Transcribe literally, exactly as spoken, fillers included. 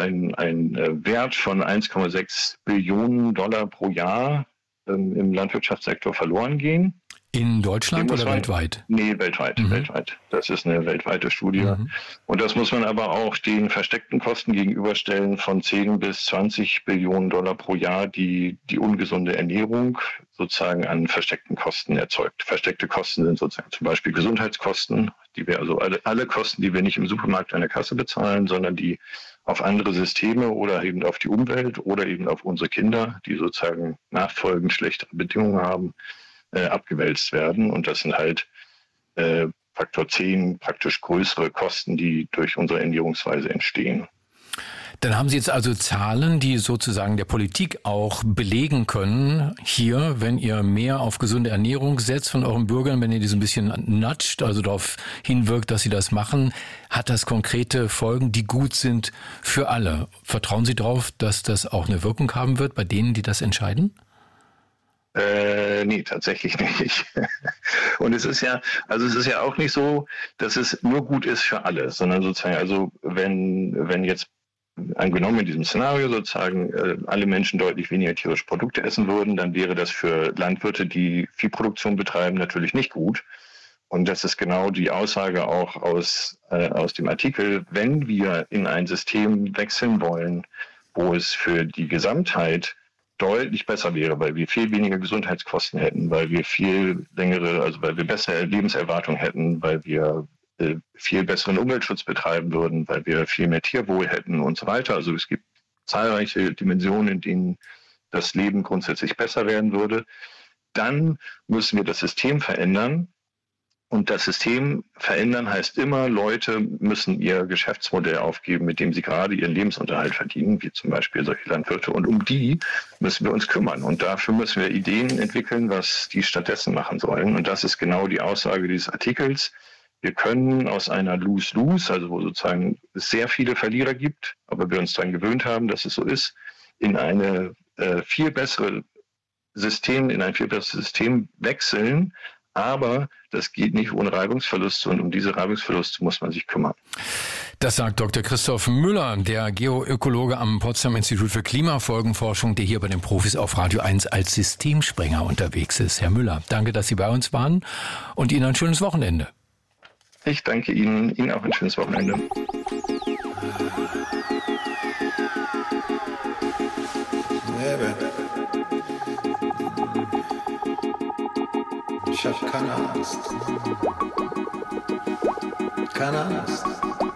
ein, ein Wert von eins Komma sechs Billionen Dollar pro Jahr ähm, im Landwirtschaftssektor verloren gehen. In Deutschland oder man, weltweit? Nee, weltweit, mhm. weltweit. Das ist eine weltweite Studie. Mhm. Und das muss man aber auch den versteckten Kosten gegenüberstellen von zehn bis zwanzig Billionen Dollar pro Jahr, die die ungesunde Ernährung sozusagen an versteckten Kosten erzeugt. Versteckte Kosten sind sozusagen zum Beispiel Gesundheitskosten, die wir also alle, alle Kosten, die wir nicht im Supermarkt an der Kasse bezahlen, sondern die auf andere Systeme oder eben auf die Umwelt oder eben auf unsere Kinder, die sozusagen nachfolgend schlechtere Bedingungen haben, Äh, abgewälzt werden. Und das sind halt äh, Faktor zehn praktisch größere Kosten, die durch unsere Ernährungsweise entstehen. Dann haben Sie jetzt also Zahlen, die sozusagen der Politik auch belegen können, hier, wenn ihr mehr auf gesunde Ernährung setzt von euren Bürgern, wenn ihr die so ein bisschen nudgt, also darauf hinwirkt, dass sie das machen, hat das konkrete Folgen, die gut sind für alle. Vertrauen Sie darauf, dass das auch eine Wirkung haben wird bei denen, die das entscheiden? Äh, nee, tatsächlich nicht. Und es ist ja, also es ist ja auch nicht so, dass es nur gut ist für alle, sondern sozusagen, also wenn, wenn jetzt angenommen in diesem Szenario sozusagen äh, alle Menschen deutlich weniger tierische Produkte essen würden, dann wäre das für Landwirte, die Viehproduktion betreiben, natürlich nicht gut. Und das ist genau die Aussage auch aus, äh, aus dem Artikel, wenn wir in ein System wechseln wollen, wo es für die Gesamtheit deutlich besser wäre, weil wir viel weniger Gesundheitskosten hätten, weil wir viel längere, also weil wir bessere Lebenserwartung hätten, weil wir äh, viel besseren Umweltschutz betreiben würden, weil wir viel mehr Tierwohl hätten und so weiter. Also es gibt zahlreiche Dimensionen, in denen das Leben grundsätzlich besser werden würde. Dann müssen wir das System verändern. Und das System verändern heißt immer, Leute müssen ihr Geschäftsmodell aufgeben, mit dem sie gerade ihren Lebensunterhalt verdienen, wie zum Beispiel solche Landwirte. Und um die müssen wir uns kümmern. Und dafür müssen wir Ideen entwickeln, was die stattdessen machen sollen. Und das ist genau die Aussage dieses Artikels. Wir können aus einer Lose-Lose, also wo sozusagen es sehr viele Verlierer gibt, aber wir uns daran gewöhnt haben, dass es so ist, in eine äh, viel bessere System, in ein viel besseres System wechseln. Aber das geht nicht ohne Reibungsverluste und um diese Reibungsverluste muss man sich kümmern. Das sagt Doktor Christoph Müller, der Geoökologe am Potsdamer Institut für Klimafolgenforschung, der hier bei den Profis auf Radio eins als Systemsprenger unterwegs ist. Herr Müller, danke, dass Sie bei uns waren und Ihnen ein schönes Wochenende. Ich danke Ihnen, Ihnen auch ein schönes Wochenende. Ich hab keine Angst. Keine Angst.